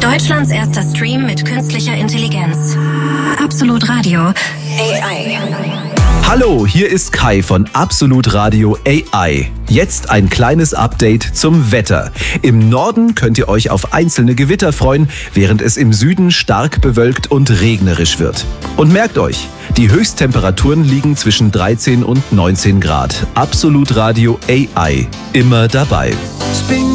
Deutschlands erster Stream mit künstlicher Intelligenz. Absolut Radio AI. Hallo, hier ist Kai von Absolut Radio AI. Jetzt ein kleines Update zum Wetter. Im Norden könnt ihr euch auf einzelne Gewitter freuen, während es im Süden stark bewölkt und regnerisch wird. Und merkt euch, die Höchsttemperaturen liegen zwischen 13 und 19 Grad. Absolut Radio AI, immer dabei.